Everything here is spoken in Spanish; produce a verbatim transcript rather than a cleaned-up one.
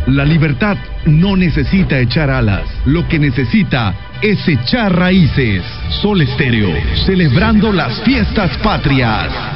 La libertad no necesita echar alas, lo que necesita es echar raíces. Sol Estéreo, celebrando las fiestas patrias.